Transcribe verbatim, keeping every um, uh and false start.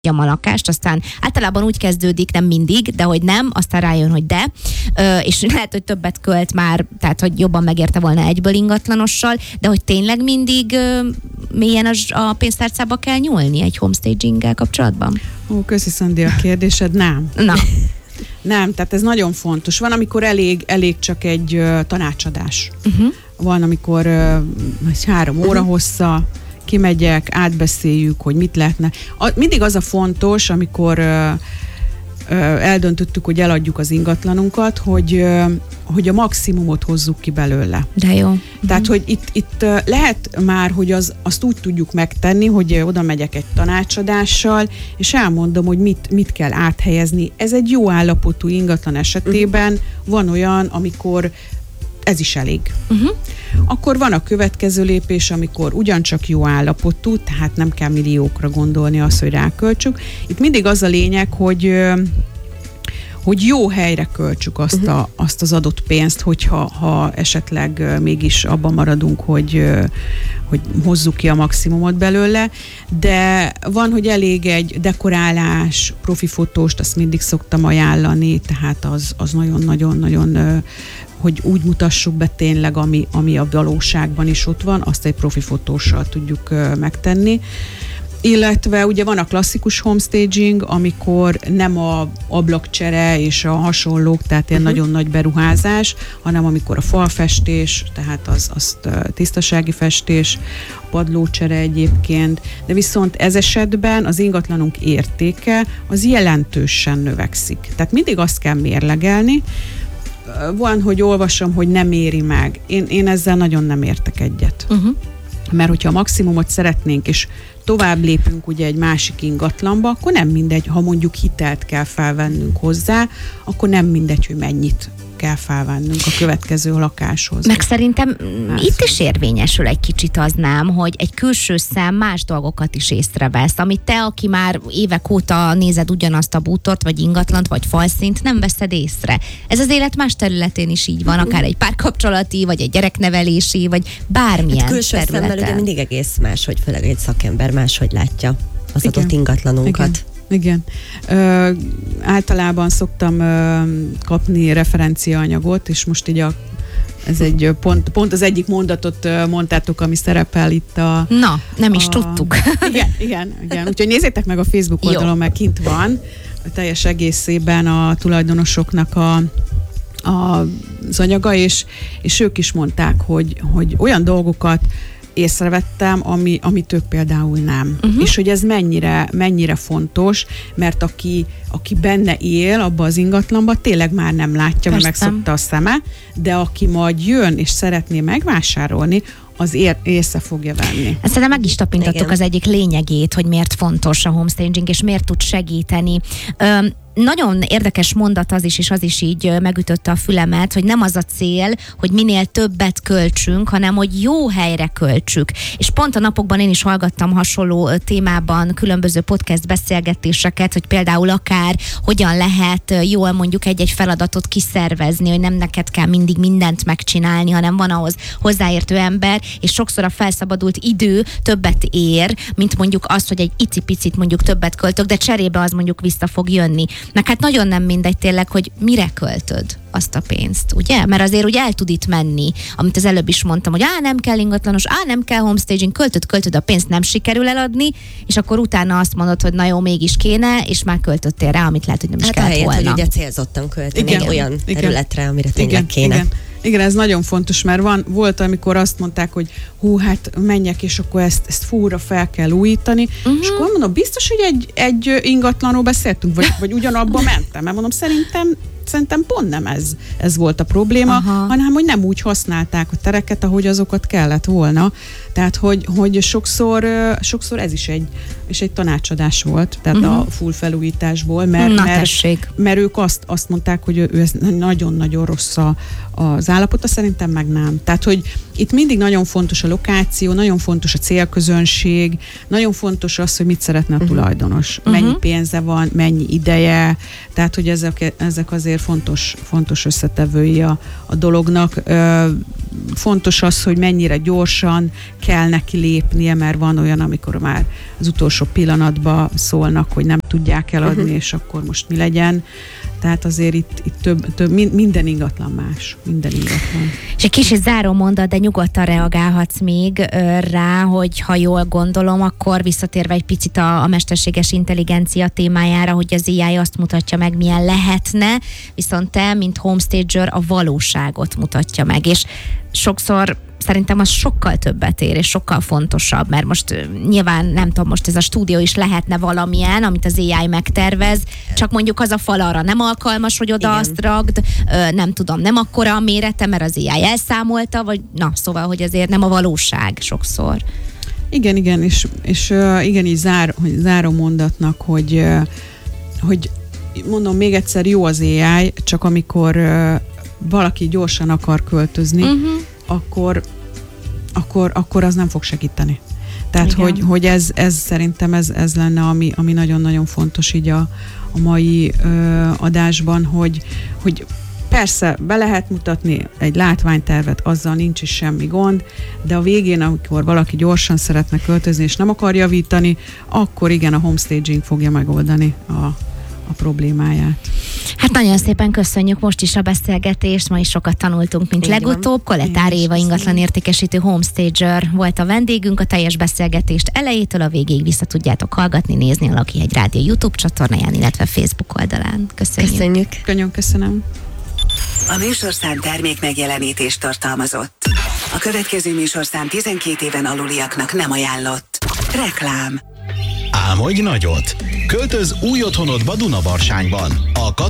a lakást, aztán általában úgy kezdődik, nem mindig, de hogy nem, aztán rájön, hogy de, ö, és lehet, hogy többet költ már, tehát hogy jobban megérte volna egyből ingatlanossal, de hogy tényleg mindig ö, mélyen a, a pénztárcába kell nyúlni egy homestaginggel kapcsolatban? Ó, köszi, Szandi, a kérdésed. Nem. Na. Nem, tehát ez nagyon fontos. Van, amikor elég, elég csak egy uh, tanácsadás. Uh-huh. Van, amikor uh, egy három óra uh-huh. hossza, kimegyek, átbeszéljük, hogy mit lehetne. A, mindig az a fontos, amikor uh, uh, eldöntöttük, hogy eladjuk az ingatlanunkat, hogy, uh, hogy a maximumot hozzuk ki belőle. De jó. Tehát, hogy itt, itt uh, lehet már, hogy az, azt úgy tudjuk megtenni, hogy uh, oda megyek egy tanácsadással, és elmondom, hogy mit, mit kell áthelyezni. Ez egy jó állapotú ingatlan esetében van olyan, amikor ez is elég. Uh-huh. Akkor van a következő lépés, amikor ugyancsak jó állapotú, tehát nem kell milliókra gondolni azt, hogy ráköltsük. Itt mindig az a lényeg, hogy, hogy jó helyre költsük azt, uh-huh. a, azt az adott pénzt, hogyha ha esetleg mégis abban maradunk, hogy, hogy hozzuk ki a maximumot belőle, de van, hogy elég egy dekorálás, profi fotóst, azt mindig szoktam ajánlani, tehát az, az nagyon-nagyon-nagyon hogy úgy mutassuk be tényleg, ami, ami a valóságban is ott van, azt egy profi fotóssal tudjuk uh, megtenni. Illetve ugye van a klasszikus homestaging, amikor nem a ablakcsere és a hasonlók, tehát ilyen uh-huh. nagyon nagy beruházás, hanem amikor a falfestés, tehát az, azt uh, tisztasági festés, a padlócsere egyébként, de viszont ez esetben az ingatlanunk értéke az jelentősen növekszik. Tehát mindig azt kell mérlegelni. Van, hogy olvasom, hogy nem éri meg. Én, én ezzel nagyon nem értek egyet. Uh-huh. Mert hogyha a maximumot szeretnénk, és tovább lépünk ugye egy másik ingatlanba, akkor nem mindegy, ha mondjuk hitelt kell felvennünk hozzá, akkor nem mindegy, hogy mennyit kell felvennünk a következő lakáshoz. Meg szerintem Házhoz. Itt is érvényesül egy kicsit az nem, hogy egy külső szem más dolgokat is észrevesz, amit te, aki már évek óta nézed ugyanazt a bútort, vagy ingatlant, vagy falszint, nem veszed észre. Ez az élet más területén is így van, akár egy párkapcsolati, vagy egy gyereknevelési, vagy bármilyen hát külső területen. Szemmel ugye mindig egész más, hogy főleg egy szakember máshogy látja az Igen. adott ingatlanunkat. Igen. Igen. Ö, általában szoktam ö, kapni referenciaanyagot, és most így a, ez egy pont, pont az egyik mondatot ö, mondtátok, ami szerepel itt a... Na, nem is a, tudtuk. Igen, igen, igen. Úgyhogy nézzétek meg a Facebook oldalon, mert kint van a teljes egészében a tulajdonosoknak a, a, az anyaga, és, és ők is mondták, hogy, hogy olyan dolgokat észrevettem, ami, amit ők például nem. Uh-huh. És hogy ez mennyire, mennyire fontos, mert aki, aki benne él abba az ingatlanba, tényleg már nem látja, mert megszokta a szeme, de aki majd jön és szeretné megvásárolni, az ér, észre fogja venni. Ezt szerintem meg is tapintottuk az egyik lényegét, hogy miért fontos a homestaging, és miért tud segíteni. Öm, Nagyon érdekes mondat az is, és az is így megütötte a fülemet, hogy nem az a cél, hogy minél többet költsünk, hanem hogy jó helyre költsük. És pont a napokban én is hallgattam hasonló témában különböző podcast beszélgetéseket, hogy például akár hogyan lehet jól mondjuk egy-egy feladatot kiszervezni, hogy nem neked kell mindig mindent megcsinálni, hanem van ahhoz hozzáértő ember, és sokszor a felszabadult idő többet ér, mint mondjuk az, hogy egy icipicit mondjuk többet költök, de cserébe az mondjuk vissza fog jönni. Meg hát nagyon nem mindegy tényleg, hogy mire költöd azt a pénzt, ugye? Mert azért ugye el tud itt menni, amit az előbb is mondtam, hogy á, nem kell ingatlanos, á, nem kell homestaging, költöd, költöd, a pénzt nem sikerül eladni, és akkor utána azt mondod, hogy na jó, mégis kéne, és már költöttél rá, amit lehet, hogy nem is hát kellett helyett, volna. hogy ugye célzottan költeni igen, olyan igen, területre, amire tényleg igen, kéne. Igen. Igen, ez nagyon fontos, mert van, volt, amikor azt mondták, hogy hú, hát menjek, és akkor ezt, ezt fúra fel kell újítani, uh-huh. és akkor mondom, biztos, hogy egy, egy ingatlanról beszéltünk, vagy, vagy ugyanabba mentem, mert mondom, szerintem Szerintem pont nem ez, ez volt a probléma, aha. hanem hogy nem úgy használták a tereket, ahogy azokat kellett volna. Tehát, hogy, hogy sokszor, sokszor ez is egy, és egy tanácsadás volt, tehát uh-huh. a full felújításból, mert, mert, mert ők azt, azt mondták, hogy ő, ő ez nagyon-nagyon rossz a, az állapota, szerintem meg nem. Tehát, hogy itt mindig nagyon fontos a lokáció, nagyon fontos a célközönség, nagyon fontos az, hogy mit szeretne a uh-huh. tulajdonos, uh-huh. mennyi pénze van, mennyi ideje, tehát, hogy ezek, ezek azért fontos, fontos összetevői a, a dolognak. fontos az, hogy mennyire gyorsan kell neki lépnie, mert van olyan, amikor már az utolsó pillanatban szólnak, hogy nem tudják eladni, uh-huh. és akkor most mi legyen. Tehát azért itt, itt több, több, minden ingatlan más. Minden ingatlan. És egy kicsit záró mondat, de nyugodtan reagálhatsz még ö, rá, hogy ha jól gondolom, akkor visszatérve egy picit a, a mesterséges intelligencia témájára, hogy az á i azt mutatja meg, milyen lehetne, viszont te, mint homestager, a valóságot mutatja meg, és sokszor szerintem az sokkal többet ér, és sokkal fontosabb, mert most uh, nyilván nem tudom, most ez a stúdió is lehetne valamilyen, amit az á i megtervez, csak mondjuk az a fal arra nem alkalmas, hogy oda igen. azt ragd, uh, nem tudom, nem akkora a mérete, mert az á i elszámolta, vagy na, szóval, hogy azért nem a valóság sokszor. Igen, igen, és, és uh, igen, így zár, hogy záró mondatnak, hogy, uh, hogy mondom még egyszer, jó az á i, csak amikor uh, valaki gyorsan akar költözni, uh-huh. akkor, akkor, akkor az nem fog segíteni. Tehát, igen. hogy, hogy ez, ez szerintem ez, ez lenne, ami, ami nagyon-nagyon fontos így a, a mai ö, adásban, hogy, hogy persze be lehet mutatni egy látványtervet, azzal nincs is semmi gond, de a végén, amikor valaki gyorsan szeretne költözni és nem akar javítani, akkor igen, a homestaging fogja megoldani a, a problémáját. Hát nagyon szépen köszönjük most is a beszélgetést, ma is sokat tanultunk, mint így legutóbb. Kolettár Éva ingatlan értékesítő homestager volt a vendégünk, a teljes beszélgetést elejétől a végéig vissza tudjátok hallgatni, nézni a Lakihegyi Rádió YouTube csatornáján, illetve Facebook oldalán. Köszönjük. Köszönjük. Köszönjük, köszönöm. A műsorszám termék megjelenítést tartalmazott. A következő műsorszám tizenkét éven aluliaknak nem ajánlott. Reklám. Álmodj nagyot! Költöz új otthonodba Dunabarsányban. A